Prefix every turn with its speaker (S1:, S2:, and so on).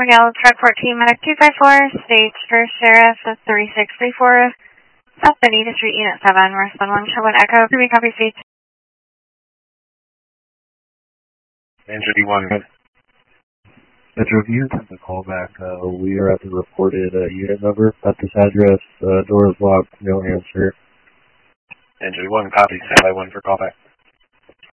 S1: Miguel, truck 14, medic 254, stage first sheriff of 3634, South Benita Street, Unit 7, respond 1, show 1 echo, can we copy speech?
S2: Entity 1.
S3: Metro, if you have the call back, we are at the reported unit number at this address. Door is locked, no answer.
S2: Entity 1, copy. Standby 1 for callback.